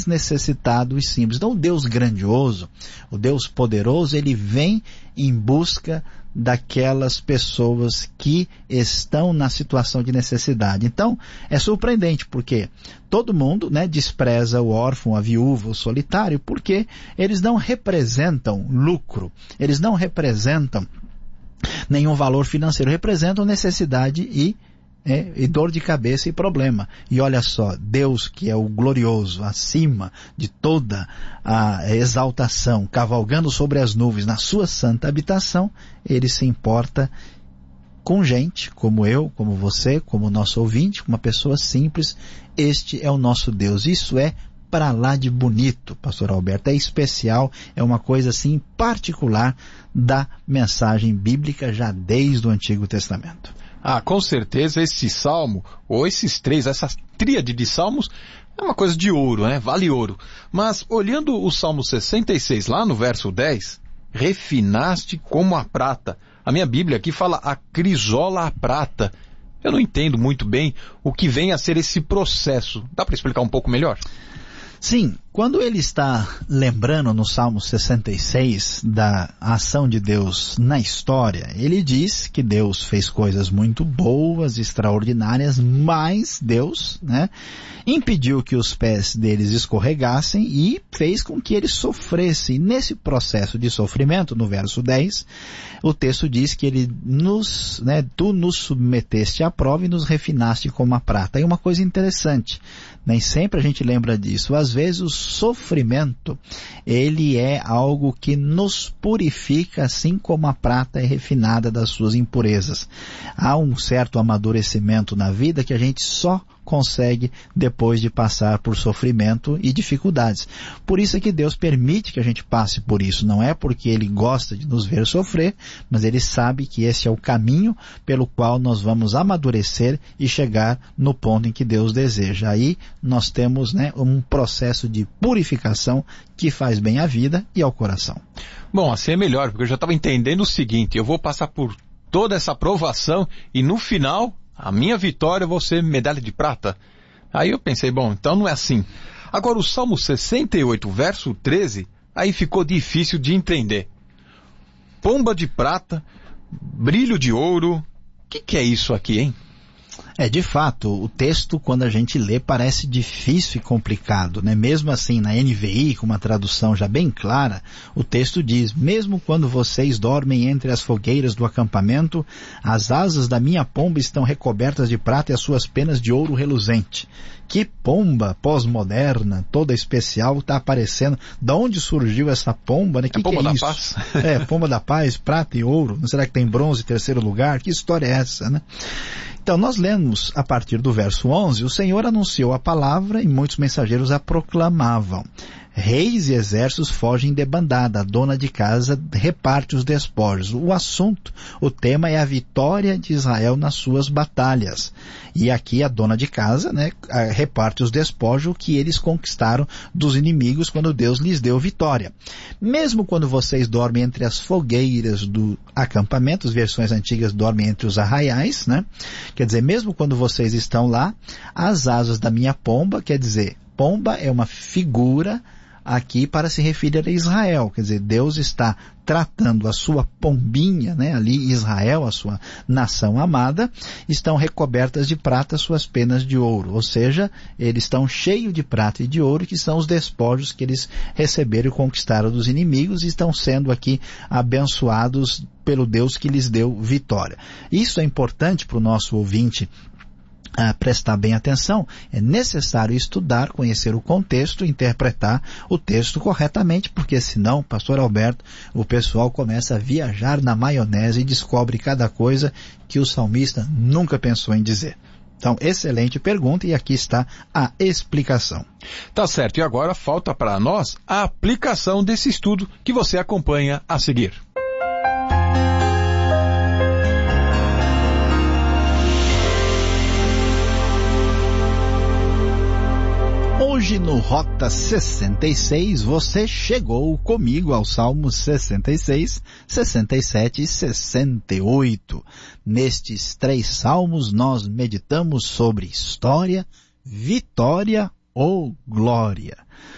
necessitado e simples. Então o Deus grandioso, o Deus poderoso, ele vem em busca daquelas pessoas que estão na situação de necessidade. Então é surpreendente porque todo mundo, né, despreza o órfão, a viúva, o solitário, porque eles não representam lucro, eles não representam nenhum valor financeiro, representam necessidade e dor de cabeça e problema. E olha só, Deus, que é o glorioso, acima de toda a exaltação, cavalgando sobre as nuvens na sua santa habitação, ele se importa com gente como eu, como você, como o nosso ouvinte, uma pessoa simples. Este é o nosso Deus. Isso é para lá de bonito, pastor Alberto, é especial, é uma coisa assim particular da mensagem bíblica já desde o Antigo Testamento. Ah, com certeza esse salmo, ou esses três, essa tríade de salmos, é uma coisa de ouro, né? Vale ouro. Mas olhando o Salmo 66, lá no verso 10, refinaste como a prata. A minha Bíblia aqui fala a crisola a prata. Eu não entendo muito bem o que vem a ser esse processo. Dá para explicar um pouco melhor? Sim, quando ele está lembrando no Salmo 66 da ação de Deus na história, ele diz que Deus fez coisas muito boas, extraordinárias, mas Deus, né, impediu que os pés deles escorregassem e fez com que eles sofressem. E nesse processo de sofrimento, no verso 10, o texto diz que ele tu nos submeteste à prova e nos refinaste como a prata. E uma coisa interessante, nem sempre a gente lembra disso. Às vezes o sofrimento, ele é algo que nos purifica, assim como a prata é refinada das suas impurezas. Há um certo amadurecimento na vida que a gente só consegue depois de passar por sofrimento e dificuldades. Por isso é que Deus permite que a gente passe por isso. Não é porque Ele gosta de nos ver sofrer, mas Ele sabe que esse é o caminho pelo qual nós vamos amadurecer e chegar no ponto em que Deus deseja. Aí nós temos, um processo de purificação que faz bem à vida e ao coração. Bom, assim é melhor, porque eu já estava entendendo o seguinte: eu vou passar por toda essa provação e no final a minha vitória vai ser medalha de prata. Aí eu pensei, bom, então não é assim. Agora o Salmo 68, verso 13, aí ficou difícil de entender. Pomba de prata, brilho de ouro, o que é isso aqui, hein? De fato, o texto, quando a gente lê, parece difícil e complicado, né? Mesmo assim, na NVI, com uma tradução já bem clara, o texto diz: mesmo quando vocês dormem entre as fogueiras do acampamento, as asas da minha pomba estão recobertas de prata e as suas penas de ouro reluzente. Que pomba pós-moderna, toda especial, está aparecendo. Da onde surgiu essa pomba, né? Que pomba é da isso? Paz. Pomba da paz, prata e ouro. Não será que tem bronze em terceiro lugar? Que história é essa, né? Então, nós lemos a partir do verso 11, o Senhor anunciou a palavra e muitos mensageiros a proclamavam. Reis e exércitos fogem debandada, a dona de casa reparte os despojos. O assunto, o tema é a vitória de Israel nas suas batalhas. E aqui a dona de casa, reparte os despojos que eles conquistaram dos inimigos quando Deus lhes deu vitória. Mesmo quando vocês dormem entre as fogueiras do acampamento, as versões antigas dormem entre os arraiais, Quer dizer, mesmo quando vocês estão lá, as asas da minha pomba, quer dizer, pomba é uma figura aqui para se referir a Israel. Quer dizer, Deus está tratando a sua pombinha, ali Israel, a sua nação amada, estão recobertas de prata suas penas de ouro. Ou seja, eles estão cheios de prata e de ouro, que são os despojos que eles receberam e conquistaram dos inimigos, e estão sendo aqui abençoados pelo Deus que lhes deu vitória. Isso é importante para o nosso ouvinte prestar bem atenção. É necessário estudar, conhecer o contexto, interpretar o texto corretamente, porque senão, pastor Alberto, o pessoal começa a viajar na maionese e descobre cada coisa que o salmista nunca pensou em dizer. Então, excelente pergunta, e aqui está a explicação. Tá certo, e agora falta para nós a aplicação desse estudo que você acompanha a seguir. Hoje no Rota 66 você chegou comigo ao Salmo 66, 67 e 68. Nestes 3 salmos nós meditamos sobre história, vitória ou glória.